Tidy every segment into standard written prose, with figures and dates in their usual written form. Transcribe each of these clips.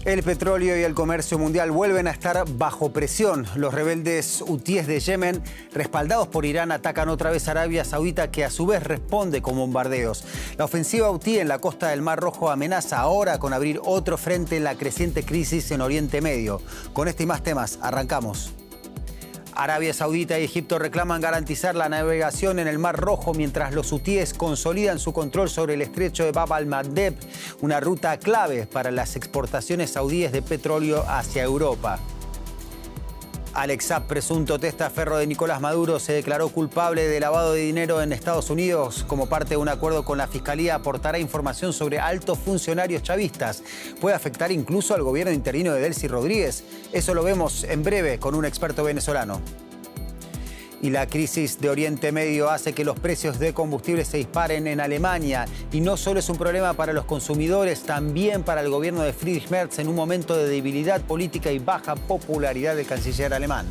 El petróleo y el comercio mundial vuelven a estar bajo presión. Los rebeldes hutíes de Yemen, respaldados por Irán, atacan otra vez a Arabia Saudita, que a su vez responde con bombardeos. La ofensiva hutí en la costa del Mar Rojo amenaza ahora con abrir otro frente en la creciente crisis en Oriente Medio. Con este y más temas, arrancamos. Arabia Saudita y Egipto reclaman garantizar la navegación en el Mar Rojo mientras los hutíes consolidan su control sobre el estrecho de Bab al-Mandeb, una ruta clave para las exportaciones saudíes de petróleo hacia Europa. Alex Saab, presunto testaferro de Nicolás Maduro, se declaró culpable de lavado de dinero en Estados Unidos. Como parte de un acuerdo con la Fiscalía, aportará información sobre altos funcionarios chavistas. Puede afectar incluso al gobierno interino de Delcy Rodríguez. Eso lo vemos en breve con un experto venezolano. Y la crisis de Oriente Medio hace que los precios de combustibles se disparen en Alemania. Y no solo es un problema para los consumidores, también para el gobierno de Friedrich Merz en un momento de debilidad política y baja popularidad del canciller alemán.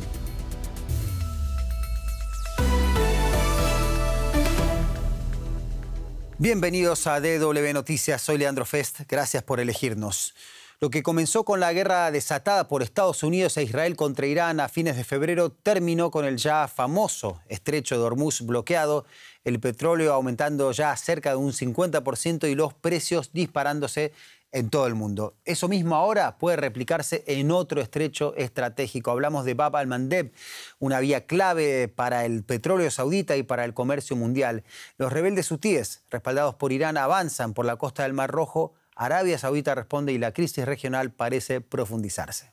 Bienvenidos a DW Noticias, soy Leandro Fest, gracias por elegirnos. Lo que comenzó con la guerra desatada por Estados Unidos e Israel contra Irán a fines de febrero terminó con el ya famoso estrecho de Hormuz bloqueado, el petróleo aumentando ya cerca de un 50% y los precios disparándose en todo el mundo. Eso mismo ahora puede replicarse en otro estrecho estratégico. Hablamos de Bab al-Mandeb, una vía clave para el petróleo saudita y para el comercio mundial. Los rebeldes hutíes, respaldados por Irán, avanzan por la costa del Mar Rojo. Arabia Saudita responde y la crisis regional parece profundizarse.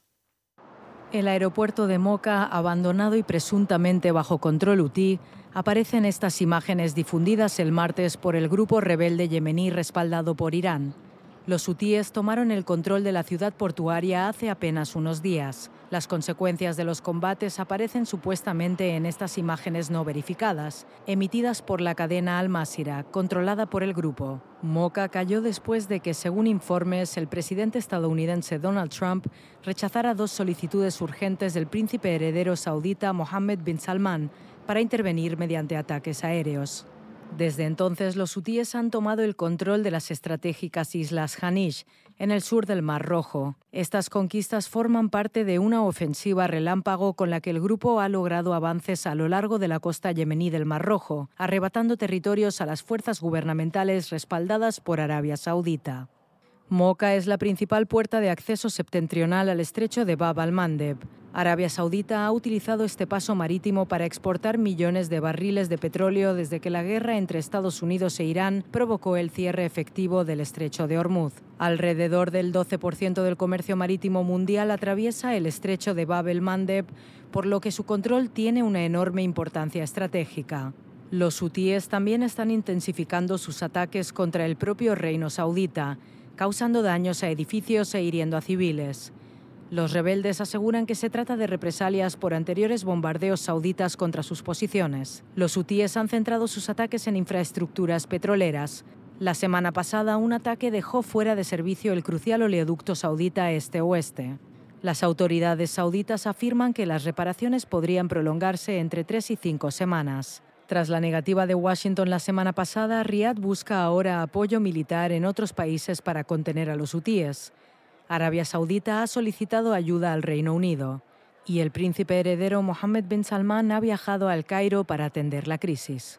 El aeropuerto de Moca, abandonado y presuntamente bajo control hutí, aparece en estas imágenes difundidas el martes por el grupo rebelde yemení respaldado por Irán. Los hutíes tomaron el control de la ciudad portuaria hace apenas unos días. Las consecuencias de los combates aparecen supuestamente en estas imágenes no verificadas, emitidas por la cadena Al Masira, controlada por el grupo. Moca cayó después de que, según informes, el presidente estadounidense Donald Trump rechazara 2 solicitudes urgentes del príncipe heredero saudita Mohammed bin Salman para intervenir mediante ataques aéreos. Desde entonces, los hutíes han tomado el control de las estratégicas islas Hanish, en el sur del Mar Rojo. Estas conquistas forman parte de una ofensiva relámpago con la que el grupo ha logrado avances a lo largo de la costa yemení del Mar Rojo, arrebatando territorios a las fuerzas gubernamentales respaldadas por Arabia Saudita. Moca es la principal puerta de acceso septentrional al estrecho de Bab al-Mandeb. Arabia Saudita ha utilizado este paso marítimo para exportar millones de barriles de petróleo desde que la guerra entre Estados Unidos e Irán provocó el cierre efectivo del estrecho de Hormuz. Alrededor del 12% del comercio marítimo mundial atraviesa el estrecho de Bab el-Mandeb, por lo que su control tiene una enorme importancia estratégica. Los hutíes también están intensificando sus ataques contra el propio reino saudita, causando daños a edificios e hiriendo a civiles. Los rebeldes aseguran que se trata de represalias por anteriores bombardeos sauditas contra sus posiciones. Los hutíes han centrado sus ataques en infraestructuras petroleras. La semana pasada, un ataque dejó fuera de servicio el crucial oleoducto saudita este-oeste. Las autoridades sauditas afirman que las reparaciones podrían prolongarse entre 3 y 5 semanas. Tras la negativa de Washington la semana pasada, Riad busca ahora apoyo militar en otros países para contener a los hutíes. Arabia Saudita ha solicitado ayuda al Reino Unido y el príncipe heredero Mohammed bin Salman ha viajado al Cairo para atender la crisis.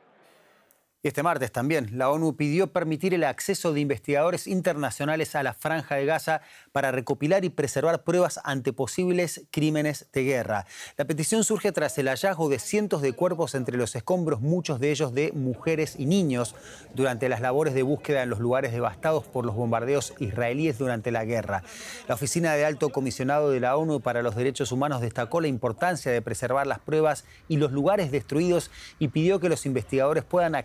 Y este martes también la ONU pidió permitir el acceso de investigadores internacionales a la Franja de Gaza para recopilar y preservar pruebas ante posibles crímenes de guerra. La petición surge tras el hallazgo de cientos de cuerpos entre los escombros, muchos de ellos de mujeres y niños, durante las labores de búsqueda en los lugares devastados por los bombardeos israelíes durante la guerra. La Oficina de Alto Comisionado de la ONU para los Derechos Humanos destacó la importancia de preservar las pruebas y los lugares destruidos y pidió que los investigadores puedan acceder